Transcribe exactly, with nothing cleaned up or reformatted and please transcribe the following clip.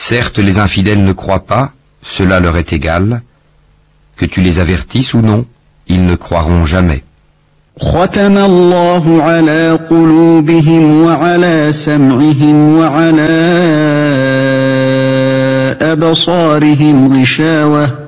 Certes, les infidèles ne croient pas, cela leur est égal. Que tu les avertisses ou non, ils ne croiront jamais. ختم الله على قلوبهم وعلى سمعهم وعلى أبصارهم غشاوة